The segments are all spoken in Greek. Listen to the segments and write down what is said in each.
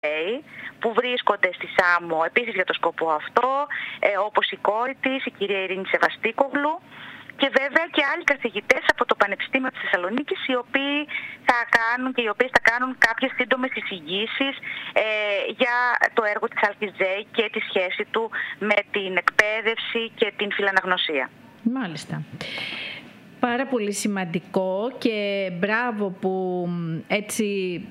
που βρίσκονται στη Σάμο επίσης για το σκοπό αυτό, όπως η κόρη της, η κυρία Ειρήνη Σεβαστίκογλου, και βέβαια και άλλοι καθηγητές από το Πανεπιστήμιο της Θεσσαλονίκης, οι οποίες θα κάνουν κάποιες σύντομες εισηγήσεις για το έργο της Άλκης Τζέι και τη σχέση του με την εκπαίδευση και την φιλαναγνωσία. Μάλιστα. Πάρα πολύ σημαντικό και μπράβο που έτσι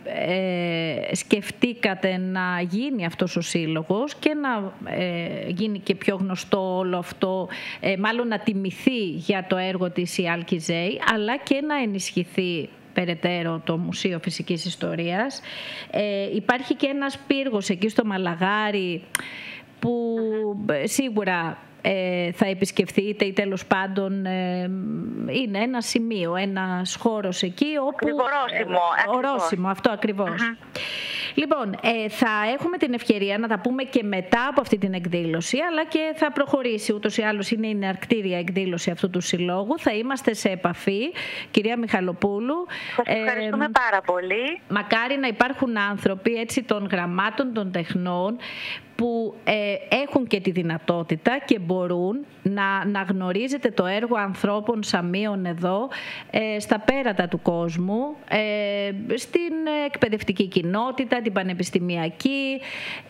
σκεφτήκατε να γίνει αυτός ο σύλλογος και να γίνει και πιο γνωστό όλο αυτό, μάλλον να τιμηθεί για το έργο της η Άλκη Τζέι, αλλά και να ενισχυθεί περαιτέρω το Μουσείο Φυσικής Ιστορίας. Υπάρχει και ένας πύργος εκεί στο Μαλαγάρι που σίγουρα θα επισκεφθείτε ή τέλος πάντων είναι ένα σημείο, ένας χώρος εκεί όπου... Ορόσημο, αυτό ακριβώς. Λοιπόν, θα έχουμε την ευκαιρία να τα πούμε και μετά από αυτή την εκδήλωση, αλλά και θα προχωρήσει, ούτως ή άλλως είναι η εναρκτήρια εκδήλωση αυτού του συλλόγου. Θα είμαστε σε επαφή, κυρία Μιχαλοπούλου. Σας ευχαριστούμε πάρα πολύ. Μακάρι να υπάρχουν άνθρωποι έτσι των γραμμάτων, των τεχνών, που έχουν και τη δυνατότητα και μπορούν να γνωρίζετε το έργο ανθρώπων σαμίων εδώ, στα πέρατα του κόσμου, στην εκπαιδευτική κοινότητα, την πανεπιστημιακή.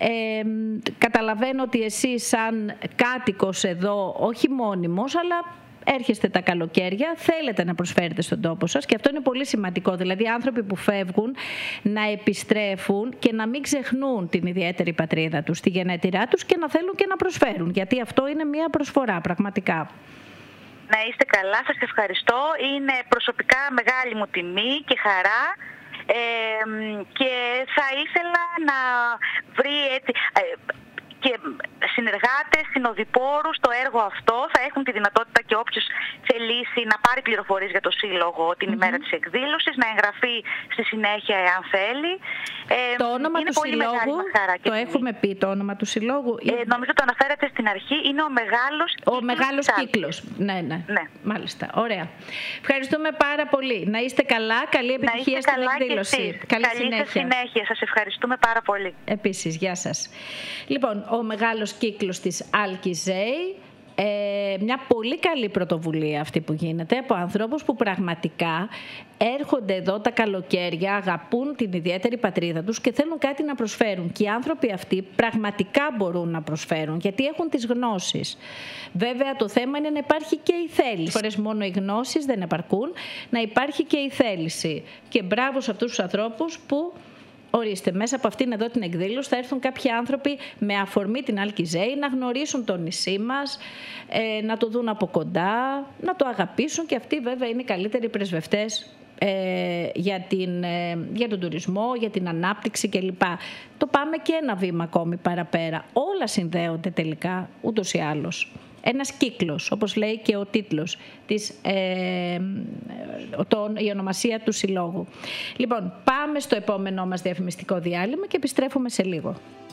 Καταλαβαίνω ότι εσείς σαν κάτοικος εδώ, όχι μόνιμος, αλλά έρχεστε τα καλοκαίρια, θέλετε να προσφέρετε στον τόπο σας και αυτό είναι πολύ σημαντικό. Δηλαδή άνθρωποι που φεύγουν να επιστρέφουν και να μην ξεχνούν την ιδιαίτερη πατρίδα τους, τη γενέτειρά τους και να θέλουν και να προσφέρουν, γιατί αυτό είναι μια προσφορά πραγματικά. Να είστε καλά, σας ευχαριστώ. Είναι προσωπικά μεγάλη μου τιμή και χαρά και θα ήθελα να βρει έτσι... και συνεργάτες, συνοδοιπόρους στο έργο αυτό θα έχουν τη δυνατότητα και όποιος θελήσει να πάρει πληροφορίες για το Σύλλογο την ημέρα της εκδήλωσης, να εγγραφεί στη συνέχεια εάν θέλει. Το όνομα του Συλλόγου, το έχουμε πει το όνομα του Συλλόγου. Νομίζω το αναφέρατε στην αρχή, είναι ο Μεγάλος Κύκλος. Ναι. Μάλιστα, ωραία. Ευχαριστούμε πάρα πολύ. Να είστε καλά, καλή επιτυχία στην εκδήλωση. Καλή συνέχεια. Σας ευχαριστούμε πάρα πολύ. Επίσης, γεια σας. Λοιπόν, ο Μεγάλος Κύκλος της Άλκη Τζέι, μια πολύ καλή πρωτοβουλία αυτή που γίνεται από ανθρώπους που πραγματικά έρχονται εδώ τα καλοκαίρια, αγαπούν την ιδιαίτερη πατρίδα τους και θέλουν κάτι να προσφέρουν. Και οι άνθρωποι αυτοί πραγματικά μπορούν να προσφέρουν, γιατί έχουν τις γνώσεις. Βέβαια το θέμα είναι να υπάρχει και η θέληση. Φορές μόνο οι γνώσεις δεν επαρκούν, να υπάρχει και η θέληση. Και μπράβο σε αυτούς τους ανθρώπους που... Ορίστε, μέσα από αυτήν εδώ την εκδήλωση θα έρθουν κάποιοι άνθρωποι με αφορμή την Άλκη Τζέι να γνωρίσουν το νησί μας, να το δουν από κοντά, να το αγαπήσουν και αυτοί βέβαια είναι οι καλύτεροι πρεσβευτές για τον τουρισμό, για την ανάπτυξη κλπ. Το πάμε και ένα βήμα ακόμη παραπέρα. Όλα συνδέονται τελικά ούτως ή άλλως. Ένας κύκλος, όπως λέει και ο τίτλος, η ονομασία του συλλόγου. Λοιπόν, πάμε στο επόμενό μας διαφημιστικό διάλειμμα και επιστρέφουμε σε λίγο.